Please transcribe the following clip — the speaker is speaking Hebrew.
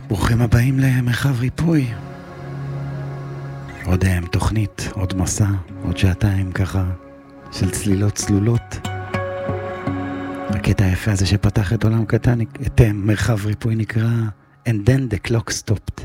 ברוכים הבאים למרחב ריפוי. עוד תוכנית, עוד מסע, עוד שעתיים ככה של צלילות צלולות. הקטע היפה הזה שפתח את עולם קטן, את מרחב ריפוי נקרא And then the clock stopped.